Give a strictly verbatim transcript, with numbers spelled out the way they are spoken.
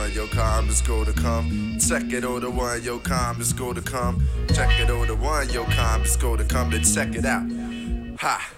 one, yo, calm, it's go to come. Check it, oh, the one, yo, calm, it's go to come. Check it, oh, the one, yo, calm, it's go to come. Then check it out. Ha.